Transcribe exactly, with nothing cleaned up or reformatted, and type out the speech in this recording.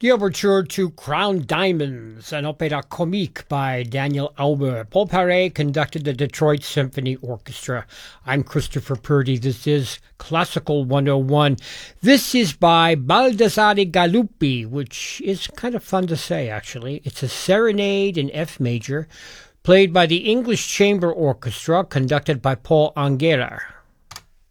The overture to Crown Diamonds, an opera comique by Daniel Auber. Paul Paret conducted the Detroit Symphony Orchestra. I'm Christopher Purdy. This is Classical one oh one. This is by Baldassare Galuppi, which is kind of fun to say, actually. It's a serenade in F major, played by the English Chamber Orchestra, conducted by Paul Angerer.